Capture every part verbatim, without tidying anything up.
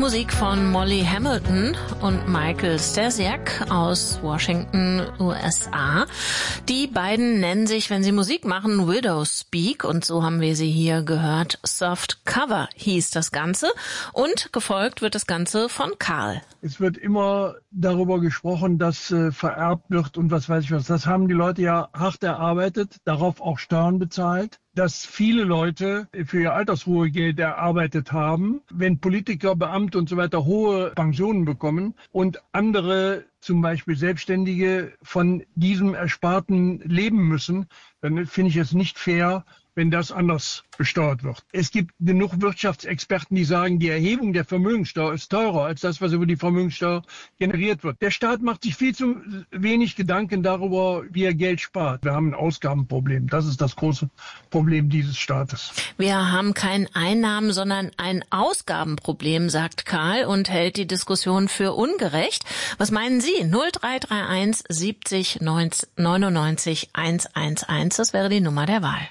Musik von Molly Hamilton und Michael Stasiak aus Washington, U S A. Die beiden nennen sich, wenn sie Musik machen, Widows Speak, und so haben wir sie hier gehört. Soft Cover hieß das Ganze, und gefolgt wird das Ganze von Karl. Es wird immer darüber gesprochen, dass äh, vererbt wird und was weiß ich was. Das haben die Leute ja hart erarbeitet, darauf auch Steuern bezahlt. Dass viele Leute für ihr Altersruhegeld erarbeitet haben, wenn Politiker, Beamte und so weiter hohe Pensionen bekommen und andere, zum Beispiel Selbstständige, von diesem Ersparten leben müssen, dann finde ich es nicht fair, wenn das anders besteuert wird. Es gibt genug Wirtschaftsexperten, die sagen, die Erhebung der Vermögensteuer ist teurer als das, was über die Vermögensteuer generiert wird. Der Staat macht sich viel zu wenig Gedanken darüber, wie er Geld spart. Wir haben ein Ausgabenproblem. Das ist das große Problem dieses Staates. Wir haben kein Einnahmen, sondern ein Ausgabenproblem, sagt Karl und hält die Diskussion für ungerecht. Was meinen Sie? null drei drei eins siebzig neunundneunzig hundertelf, das wäre die Nummer der Wahl.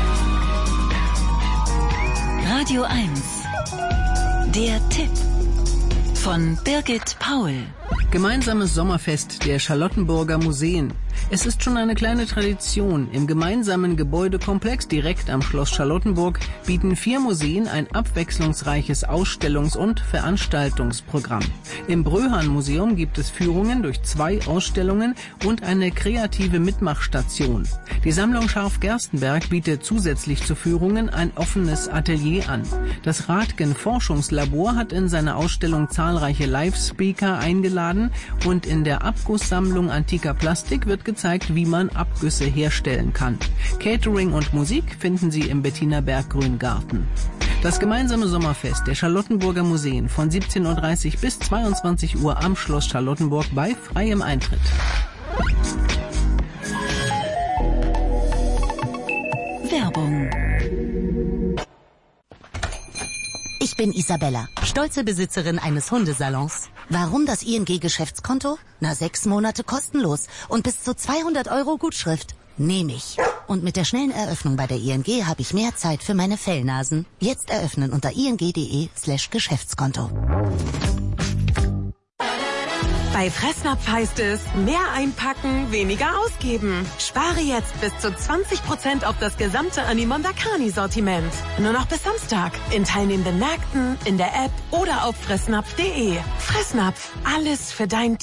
Radio eins. Der Tipp von Birgit Paul. Gemeinsames Sommerfest der Charlottenburger Museen. Es ist schon eine kleine Tradition. Im gemeinsamen Gebäudekomplex direkt am Schloss Charlottenburg bieten vier Museen ein abwechslungsreiches Ausstellungs- und Veranstaltungsprogramm. Im Bröhan-Museum gibt es Führungen durch zwei Ausstellungen und eine kreative Mitmachstation. Die Sammlung Scharf-Gerstenberg bietet zusätzlich zu Führungen ein offenes Atelier an. Das Radgen-Forschungslabor hat in seiner Ausstellung zahlreiche Live-Speaker eingeladen, und in der Abgusssammlung antiker Plastik wird gezeigt, wie man Abgüsse herstellen kann. Catering und Musik finden Sie im Bettiner-Berg Grüngarten. Das gemeinsame Sommerfest der Charlottenburger Museen von siebzehn Uhr dreißig bis zweiundzwanzig Uhr am Schloss Charlottenburg bei freiem Eintritt. Werbung. Ich bin Isabella, stolze Besitzerin eines Hundesalons. Warum das I N G-Geschäftskonto? Na, sechs Monate kostenlos und bis zu zweihundert Euro Gutschrift. Nehme ich. Und mit der schnellen Eröffnung bei der I N G habe ich mehr Zeit für meine Fellnasen. Jetzt eröffnen unter ing.de slash Geschäftskonto. Bei Fressnapf heißt es, mehr einpacken, weniger ausgeben. Spare jetzt bis zu zwanzig Prozent auf das gesamte Animondakani-Sortiment. Nur noch bis Samstag. In teilnehmenden Märkten, in der App oder auf fressnapf punkt de. Fressnapf, alles für dein